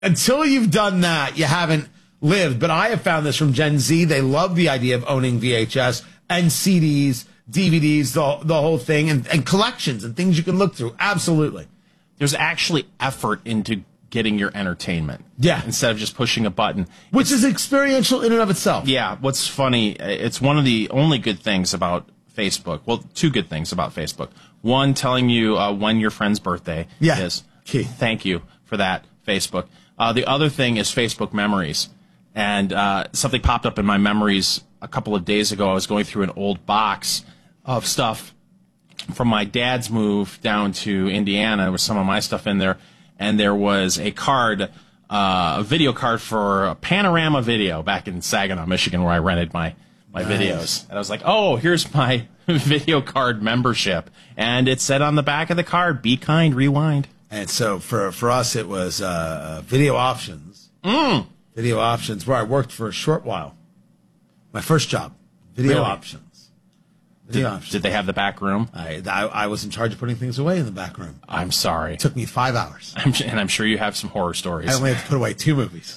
Until you've done that, you haven't lived. But I have found this from Gen Z. They love the idea of owning VHS and CDs, DVDs, the whole thing, and collections and things you can look through. Absolutely. There's actually effort into getting your entertainment. Yeah. Instead of just pushing a button. Which is experiential in and of itself. Yeah. What's funny, it's one of the only good things about Facebook. Well, two good things about Facebook. One, telling you when your friend's birthday is. Key. Thank you for that, Facebook. The other thing is Facebook Memories. And something popped up in my memories a couple of days ago. I was going through an old box of stuff from my dad's move down to Indiana. There was some of my stuff in there. And there was a card, a video card for a Panorama Video back in Saginaw, Michigan, where I rented my videos. And I was like, oh, here's my video card membership. And it said on the back of the card, be kind, rewind. And so for us, it was Video Options. Video Options, where I worked for a short while. My first job, Video Options. Did they have the back room? I was in charge of putting things away in the back room. I'm sorry. It took me 5 hours. And I'm sure you have some horror stories. I only had to put away 2 movies.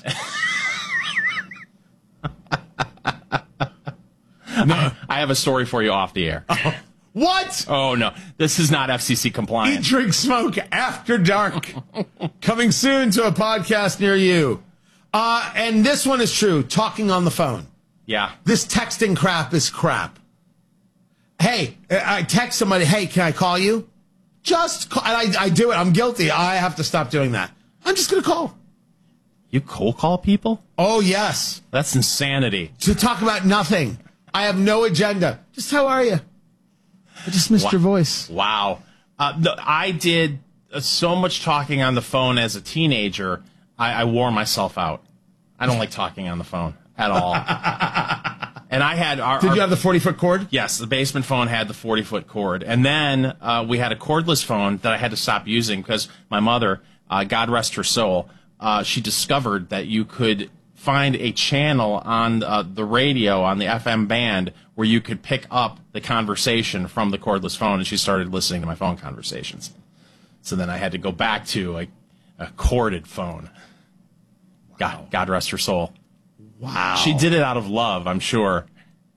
No, I have a story for you off the air. Oh, what? Oh, no. This is not FCC compliant. Eat, Drink, Smoke After Dark. Coming soon to a podcast near you. And this one is true. Talking on the phone. Yeah. This texting crap is crap. Hey, I text somebody, hey, can I call you? Just call. I do it. I'm guilty. I have to stop doing that. I'm just going to call. You cold call people? Oh, yes. That's insanity. To talk about nothing. I have no agenda. Just how are you? I just missed your voice. Wow. I did so much talking on the phone as a teenager, I wore myself out. I don't like talking on the phone at all. And I had Did you have the 40-foot cord? Yes, the basement phone had the 40-foot cord. And then we had a cordless phone that I had to stop using because my mother, God rest her soul, she discovered that you could find a channel on the radio, on the FM band, where you could pick up the conversation from the cordless phone, and she started listening to my phone conversations. So then I had to go back to a corded phone. Wow. God rest her soul. Wow. She did it out of love, I'm sure.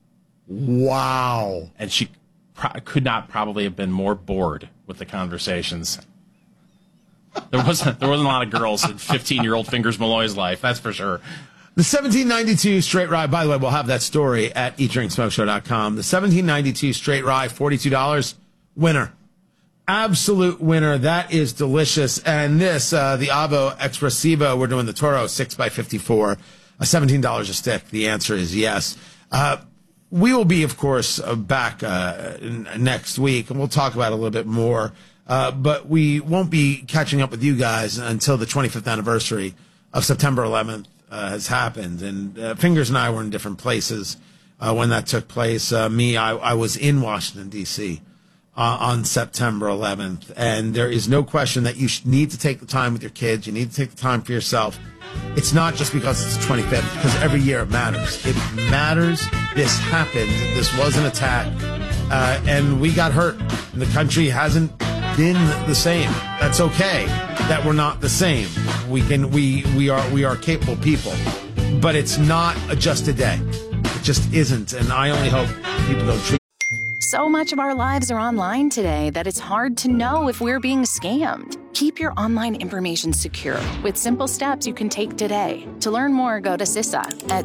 Wow. And she could not probably have been more bored with the conversations. There wasn't a lot of girls in 15-year-old Fingers Malloy's life, that's for sure. The 1792 Straight Rye, by the way, we'll have that story at eatdrinksmokeshow.com. The 1792 Straight Rye, $42, winner. Absolute winner. That is delicious. And this, the Avo Expressivo, we're doing the Toro 6x54, $17 a stick. The answer is yes. We will be, of course, back next week, and we'll talk about it a little bit more. But we won't be catching up with you guys until the 25th anniversary of September 11th has happened. And Fingers and I were in different places when that took place. I was in Washington, D.C. On September 11th. And there is no question that you need to take the time with your kids. You need to take the time for yourself. It's not just because it's the 25th, because every year it matters. It matters. This happened. This was an attack. And we got hurt. And the country hasn't been the same. That's okay that we're not the same. We are capable people. But it's not just a day. It just isn't. And I only hope people don't treat. So much of our lives are online today that it's hard to know if we're being scammed. Keep your online information secure with simple steps you can take today. To learn more, go to CISA at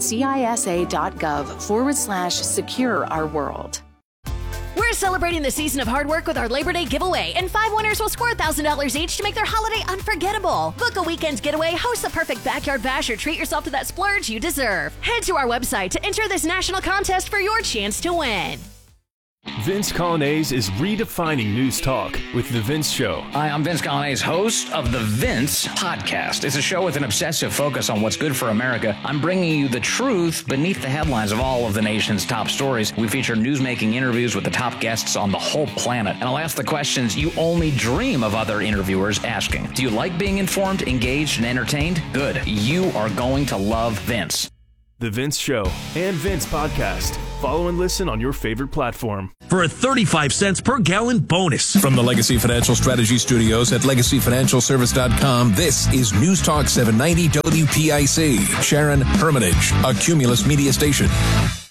cisa.gov/secure our world. We're celebrating the season of hard work with our Labor Day giveaway, and 5 winners will score $1,000 each to make their holiday unforgettable. Book a weekend getaway, host the perfect backyard bash, or treat yourself to that splurge you deserve. Head to our website to enter this national contest for your chance to win. Vince Coglianese is redefining news talk with The Vince Show. Hi, I'm Vince Coglianese, host of The Vince Podcast. It's a show with an obsessive focus on what's good for America. I'm bringing you the truth beneath the headlines of all of the nation's top stories. We feature newsmaking interviews with the top guests on the whole planet. And I'll ask the questions you only dream of other interviewers asking. Do you like being informed, engaged, and entertained? Good. You are going to love Vince. The Vince Show and Vince Podcast. Follow and listen on your favorite platform. For a 35 cents per gallon bonus. From the Legacy Financial Strategy Studios at LegacyFinancialService.com, this is News Talk 790 WPIC. Sharon, Hermitage, a Cumulus media station.